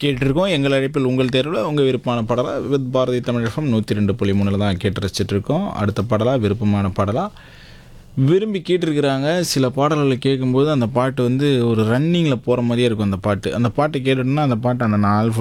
கேட்டிருக்கோம். எங்கள் அழைப்பில் உங்கள் தேர்வில் உங்கள் விருப்பமான பாடலா வித் பாரதி தமிழ் எஃப்எம் 102.3 தான் கேட்டு ரசிச்சிட்ருக்கோம். அடுத்த பாடலா விருப்பமான பாடலா விரும்பி கேட்டிருக்கிறாங்க. சில பாடல்களை கேட்கும்போது அந்த பாட்டு வந்து ஒரு ரன்னிங்கில் போகிற மாதிரியே இருக்கும். அந்த பாட்டு கேட்டுட்டோம்னா அந்த பாட்டு அந்த நாள்